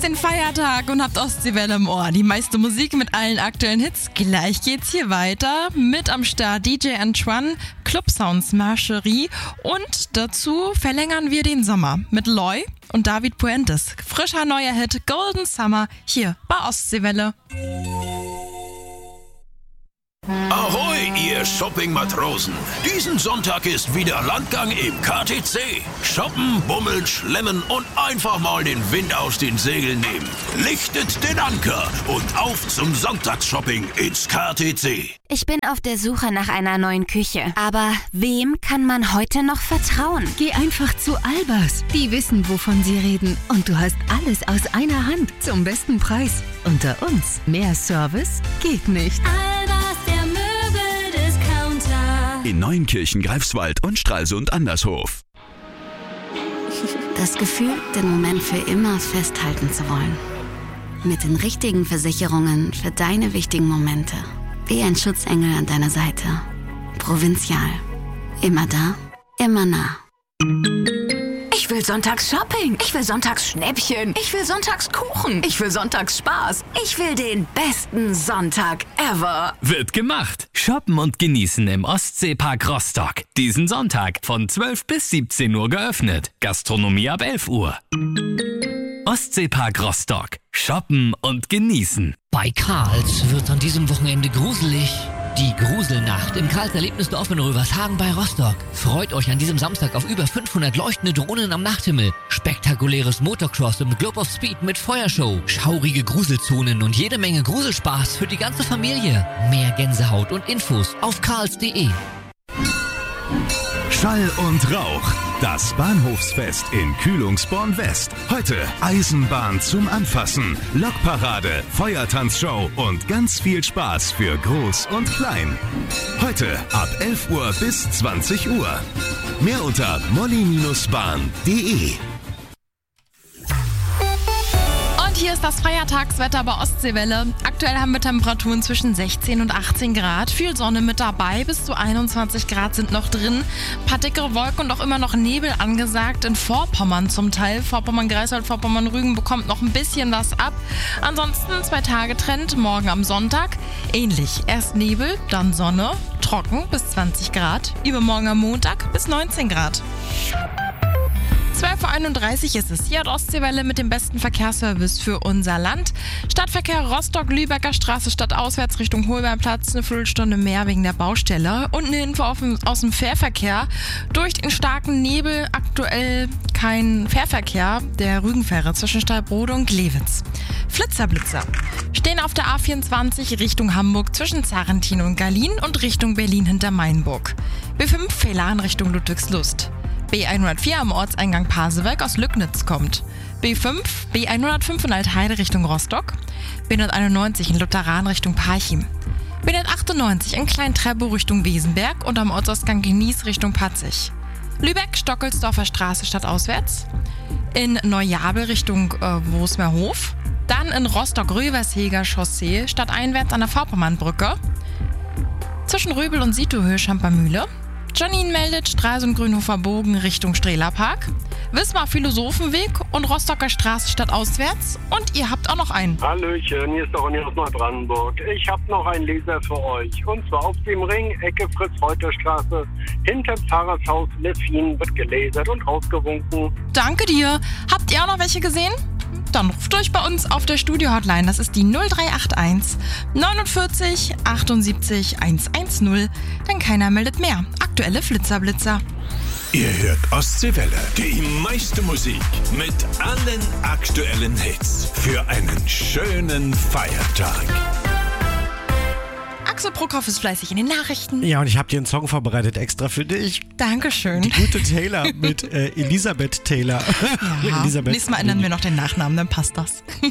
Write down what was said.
Genießt den Feiertag und habt Ostseewelle im Ohr. Die meiste Musik mit allen aktuellen Hits. Gleich geht's hier weiter. Mit am Start DJ Antoine, Club Sounds Marcherie und dazu verlängern wir den Sommer mit Loy und David Puentes. Frischer neuer Hit Golden Summer hier bei Ostseewelle. Ahoi, ihr Shopping-Matrosen! Diesen Sonntag ist wieder Landgang im KTC. Shoppen, bummeln, schlemmen und einfach mal den Wind aus den Segeln nehmen. Lichtet den Anker und auf zum Sonntagsshopping ins KTC. Ich bin auf der Suche nach einer neuen Küche. Aber wem kann man heute noch vertrauen? Geh einfach zu Albers. Die wissen, wovon sie reden. Und du hast alles aus einer Hand zum besten Preis. Unter uns, mehr Service geht nicht. Albers, der Möbeldiscounter. In Neuenkirchen, Greifswald und Stralsund Andershof. Das Gefühl, den Moment für immer festhalten zu wollen. Mit den richtigen Versicherungen für deine wichtigen Momente. Wie ein Schutzengel an deiner Seite. Provinzial. Immer da, immer nah. Ich will sonntags Shopping. Ich will sonntags Schnäppchen. Ich will sonntags Kuchen. Ich will sonntags Spaß. Ich will den besten Sonntag ever. Wird gemacht. Shoppen und genießen im Ostseepark Rostock. Diesen Sonntag von 12 bis 17 Uhr geöffnet. Gastronomie ab 11 Uhr. Ostseepark Rostock. Shoppen und genießen. Bei Karls wird an diesem Wochenende gruselig. Die Gruselnacht im Karls Erlebnisdorf in Rövershagen bei Rostock. Freut euch an diesem Samstag auf über 500 leuchtende Drohnen am Nachthimmel. Spektakuläres Motocross im Globe of Speed mit Feuershow. Schaurige Gruselzonen und jede Menge Gruselspaß für die ganze Familie. Mehr Gänsehaut und Infos auf karls.de. Schall und Rauch. Das Bahnhofsfest in Kühlungsborn West. Heute Eisenbahn zum Anfassen, Lokparade, Feuertanzshow und ganz viel Spaß für Groß und Klein. Heute ab 11 Uhr bis 20 Uhr. Mehr unter molly-bahn.de. Hier ist das Feiertagswetter bei Ostseewelle. Aktuell haben wir Temperaturen zwischen 16 und 18 Grad. Viel Sonne mit dabei, bis zu 21 Grad sind noch drin. Ein paar dickere Wolken und auch immer noch Nebel angesagt. In Vorpommern zum Teil. Vorpommern-Greifswald, Vorpommern-Rügen bekommt noch ein bisschen was ab. Ansonsten 2 Tage Trend. Morgen am Sonntag ähnlich. Erst Nebel, dann Sonne, trocken bis 20 Grad. Übermorgen am Montag bis 19 Grad. 12.31 Uhr ist es. Hier hat Ostseewelle mit dem besten Verkehrsservice für unser Land. Stadtverkehr Rostock, Lübecker Straße, stadtauswärts Richtung Holbeinplatz, eine Viertelstunde mehr wegen der Baustelle. Und eine Info aus dem Fährverkehr. Durch den starken Nebel aktuell kein Fährverkehr der Rügenfähre zwischen Stallbrode und Glewitz. Flitzerblitzer stehen auf der A24 Richtung Hamburg zwischen Zarentin und Gallien und Richtung Berlin hinter Mainburg. B5 Fehler in Richtung Ludwigslust. B104 am Ortseingang Pasewalk aus Lücknitz kommt. B5, B105 in Altheide Richtung Rostock. B191 in Lutheran Richtung Parchim. B198 in Klein-Treppow Richtung Wesenberg und am Ortsausgang Genieß Richtung Patzig. Lübeck, Stockelsdorfer Straße stadtauswärts. In Neujabel Richtung Wosmerhof. Dann in Rostock-Röversheger Chaussee stadteinwärts an der Vorpommernbrücke. Zwischen Röbel und Sietohöhe Schampermühle. Janine meldet Stralsund-Grünhofer Bogen Richtung Strehlerpark, Wismar Philosophenweg und Rostocker Straße stadtauswärts. Und ihr habt auch noch einen. Hallöchen, hier ist der Ronny aus Neubrandenburg. Ich habe noch einen Leser für euch. Und zwar auf dem Ring, Ecke Fritz-Reuter-Straße, hinter Pfarrershaus Leffin wird gelasert und rausgewunken. Danke dir. Habt ihr auch noch welche gesehen? Dann ruft euch bei uns auf der Studio-Hotline. Das ist die 0381 49 78 110. Denn keiner meldet mehr. Aktuelle Flitzerblitzer. Ihr hört Ostseewelle, die meiste Musik mit allen aktuellen Hits für einen schönen Feiertag. Axel Brockhoff ist fleißig in den Nachrichten. Ja, und ich habe dir einen Song vorbereitet, extra für dich. Dankeschön. Die gute Taylor mit Elisabeth Taylor. Ja, Elisabeth. nächstes Mal ändern wir noch den Nachnamen, dann passt das.